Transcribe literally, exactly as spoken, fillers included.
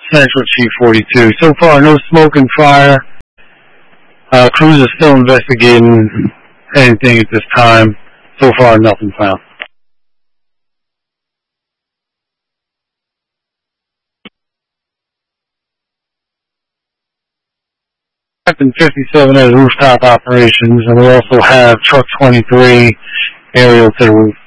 Central Chief forty-two. So far, no smoke and fire. Uh, crews are still investigating anything at this time. So far, nothing found. Captain fifty-seven has rooftop operations, and we also have Truck twenty-three aerial to the roof.